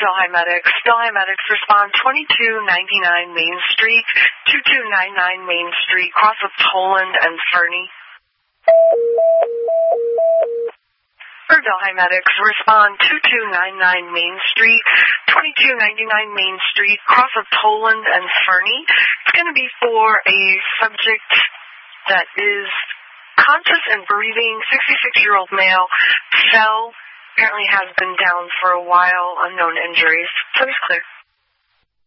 Delhi Medics. Delhi Medics respond 2299 Main Street, 2299 Main Street, cross of Toland and Fernie. For Delhi Medics, respond 2299 Main Street, 2299 Main Street, cross of Toland and Fernie. It's going to be for a subject that is conscious and breathing, 66-year-old male, fell, apparently has been down for a while, unknown injuries. So he's clear.